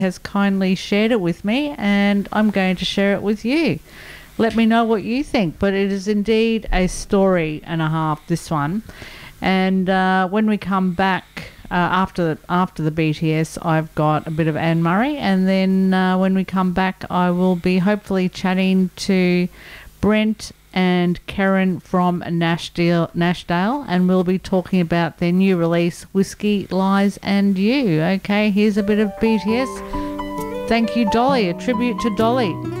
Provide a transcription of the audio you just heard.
has kindly shared it with me, and I'm going to share it with you. Let me know what you think, but it is indeed a story and a half, this one. And when we come back after the BTS, I've got a bit of Anne Murray, and then when we come back, I will be hopefully chatting to Brent and Karen from Nashdale, and we'll be talking about their new release, Whiskey, Lies and You. Okay, here's a bit of BTS. Thank you, Dolly, a tribute to Dolly.